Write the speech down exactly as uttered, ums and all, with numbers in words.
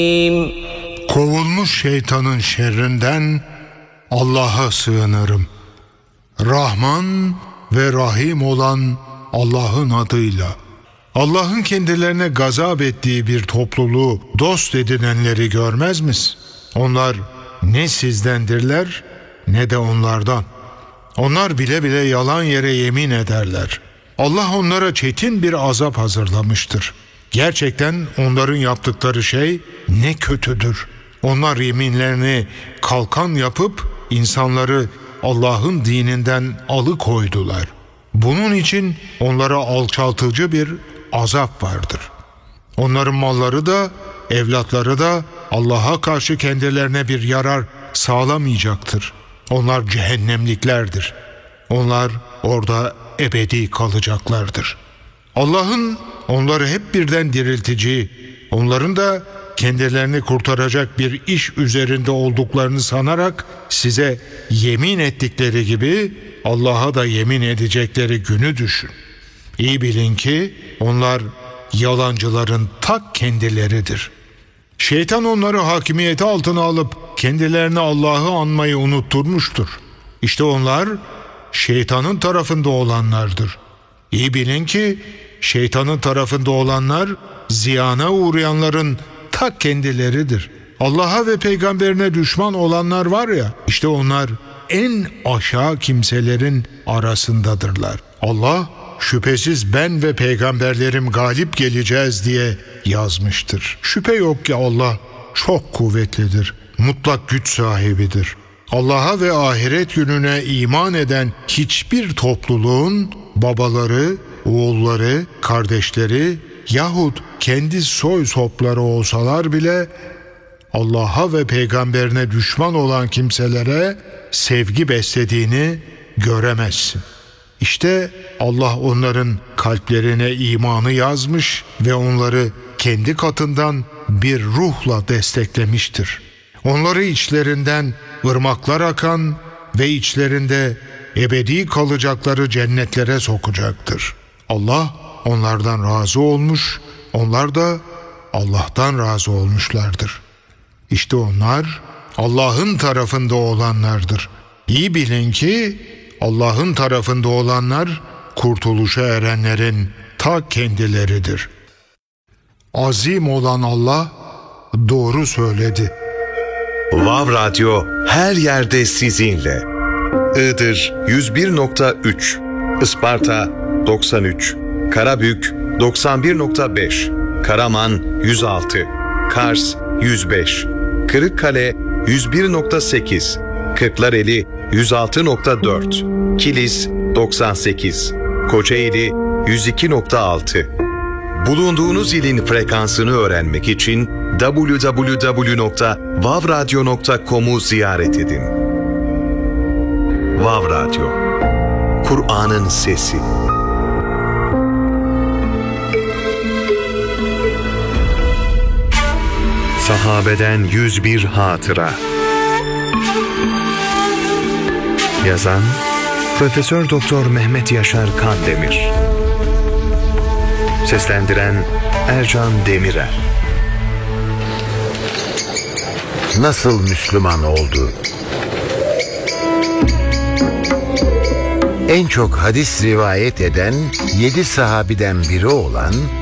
Kovulmuş şeytanın şerrinden Allah'a sığınırım. Rahman ve Rahim olan Allah'ın adıyla. Allah'ın kendilerine gazap ettiği bir topluluğu dost edinenleri görmez misin? Onlar ne sizdendirler ne de onlardan. Onlar bile bile yalan yere yemin ederler. Allah onlara çetin bir azap hazırlamıştır. Gerçekten onların yaptıkları şey ne kötüdür. Onlar yeminlerini kalkan yapıp insanları Allah'ın dininden alıkoydular. Bunun için onlara alçaltıcı bir azap vardır. Onların malları da evlatları da Allah'a karşı kendilerine bir yarar sağlamayacaktır. Onlar cehennemliklerdir. Onlar orada ebedi kalacaklardır. Allah'ın onları hep birden dirilteceği, onların da kendilerini kurtaracak bir iş üzerinde olduklarını sanarak size yemin ettikleri gibi Allah'a da yemin edecekleri günü düşün. İyi bilin ki onlar yalancıların tak kendileridir. Şeytan onları hakimiyeti altına alıp kendilerine Allah'ı anmayı unutturmuştur. İşte onlar şeytanın tarafında olanlardır. İyi bilin ki şeytanın tarafında olanlar ziyana uğrayanların ta kendileridir. Allah'a ve peygamberine düşman olanlar var ya, işte onlar en aşağı kimselerin arasındadırlar. Allah şüphesiz ben ve peygamberlerim galip geleceğiz diye yazmıştır. Şüphe yok ki Allah çok kuvvetlidir, mutlak güç sahibidir. Allah'a ve ahiret gününe iman eden hiçbir topluluğun babaları, oğulları, kardeşleri yahut kendi soy sopları olsalar bile Allah'a ve peygamberine düşman olan kimselere sevgi beslediğini göremezsin. İşte Allah onların kalplerine imanı yazmış ve onları kendi katından bir ruhla desteklemiştir. Onları içlerinden ırmaklar akan ve içlerinde ebedi kalacakları cennetlere sokacaktır. Allah onlardan razı olmuş, onlar da Allah'tan razı olmuşlardır. İşte onlar Allah'ın tarafında olanlardır. İyi bilin ki Allah'ın tarafında olanlar kurtuluşa erenlerin ta kendileridir. Azim olan Allah doğru söyledi. Vav Radyo her yerde sizinle. Iğdır yüz bir nokta üç, Isparta doksan üç, Karabük doksan bir nokta beş, Karaman yüz altı, Kars yüz beş, Kırıkkale yüz bir nokta sekiz, Kırklareli yüz altı nokta dört, Kilis doksan sekiz, Kocaeli yüz iki nokta altı. Bulunduğunuz ilin frekansını öğrenmek için double-u double-u double-u nokta vav radyo nokta com'u ziyaret edin. Vav Radyo, Kur'an'ın sesi. Sahabeden yüz bir hatıra. Yazan Profesör Doktor Mehmet Yaşar Kandemir. Seslendiren Ercan Demirel. Nasıl Müslüman oldu? En çok hadis rivayet eden yedi sahabiden biri olan